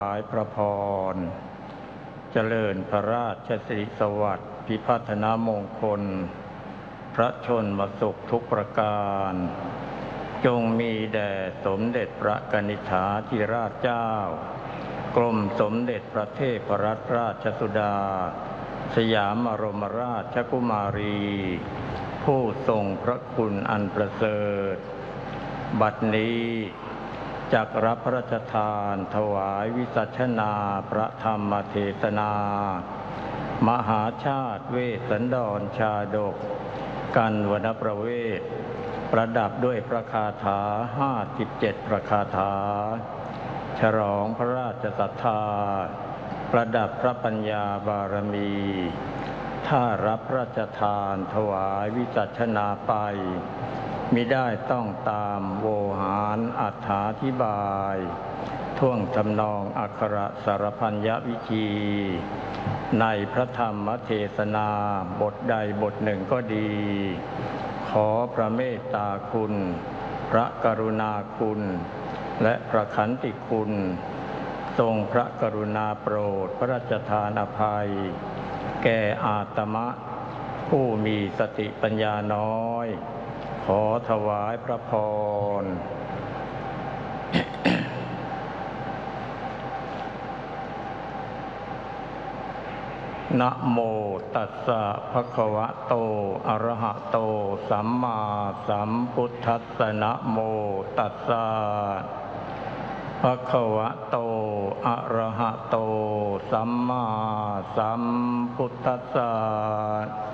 ถวายพระพรเจริญพระราชสิริสวัสดิ์พิพัฒนมงคลพระชนมสุขทุกประการจงมีแด่สมเด็จพระกนิษฐาธิราชเจ้ากรมสมเด็จพระเทพรัตนราชสุดาสยามบรมราชกุมารีผู้ทรงพระคุณอันประเสริฐบัดนี้จักรับพระราชทานถวายวิสัชนาพระธรรมเทศนามหาชาติเวสสันดรชาดกกันวรรณประเวศประดับด้วยพระคาถา57พระคาถาฉลองพระราชศรัทธาประดับพระปัญญาบารมีถ้ารับพระราชทานถวายวิสัชนาไปมิได้ต้องตามโวหารอรรถาธิบายท่วงทำนองอักขระสารพัญญวิธีในพระธรรมเทศนาบทใดบทหนึ่งก็ดีขอพระเมตตาคุณพระกรุณาคุณและพระขันติคุณทรงพระกรุณาโปรดพระราชทานอภัยแก่อาตมะผู้มีสติปัญญาน้อยขอถวายพระพร นะโมตัสสะภะคะวะโตอะระหะโตสัมมาสัมพุทธัสสะนะโมตัสสะภะคะวะโตอะระหะโตสัมมาสัมพุทธัสสะ